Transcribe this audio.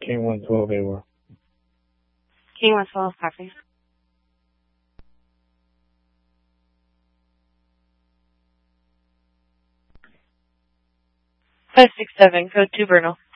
King 112 AWAR. King 112, copy. 567, code 2 Bernal.